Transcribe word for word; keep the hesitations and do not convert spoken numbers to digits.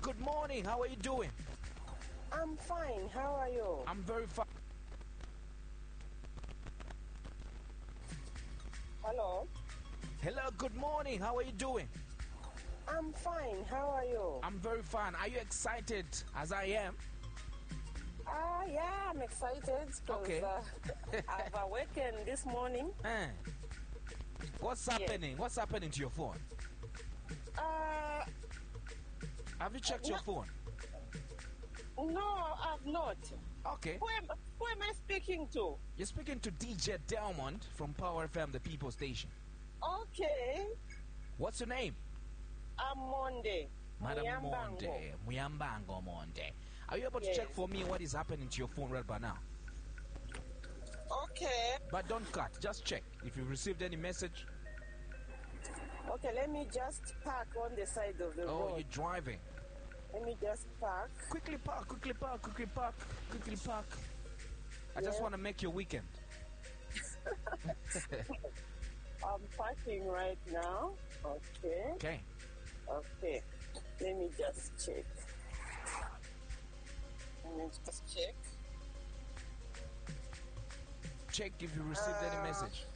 good morning. How are you doing? I'm fine. How are you? I'm very fine. Hello? Hello, good morning. How are you doing? I'm fine. How are you? I'm very fine. Are you excited as I am? Ah, uh, yeah, I'm excited because Okay. uh, I've awakened this morning. Eh. What's happening? Yes. What's happening to your phone? Uh, Have you checked uh, your no, phone? No, I've not. Okay. Who am, who am I speaking to? You're speaking to D J Delmond from Power F M, the People Station. Okay. What's your name? I'm Monday. Madam Muyambango. Monde. Muyambango Monde. Are you able to Yes. check for me what is happening to your phone right by now? Okay. But don't cut. Just check. If you've received any message. Okay, let me just park on the side of the Oh, road. you're driving. Let me just park. Quickly park, quickly park, quickly park, quickly park. I Yeah. just want to make your weekend. I'm parking right now. Okay. Okay. Okay. Let me just check. Let me just check. Check if you received Uh, any message.